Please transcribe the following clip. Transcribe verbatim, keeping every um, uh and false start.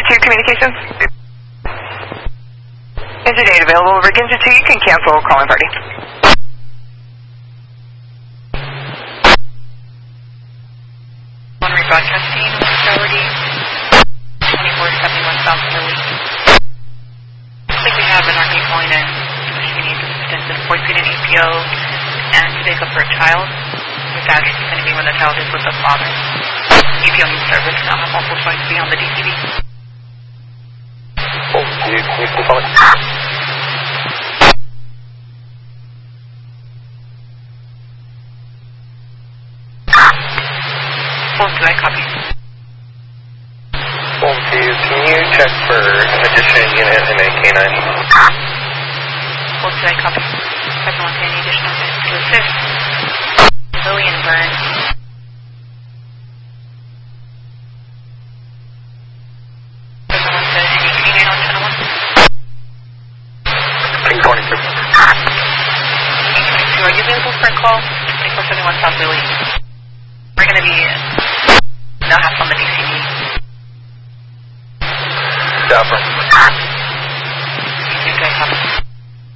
two Communications. Is your date available? Begins at two. You can cancel calling party. One rebroadcasting authority. twenty-four seventy-one South Philly. Looks like we have an R V calling in. She needs assistance in enforcing an E P O and to pick up her child. Her dad is going to be when the child is with the father. E P O needs service now. I'm also showing to be on the D C B. Oh, can you, can you confirm it? Phone two, I copy. Phone two, can you check for additional unit in a K nine? Phone two, I copy. seven one ten additional units to assist. Lillian Byrne. seven one ten, any K nine on channel one? King twenty-two. King twenty-two, are you available for a call? twenty-four seventy-one South Lily. We're going to be now have on the D C B. Stop her.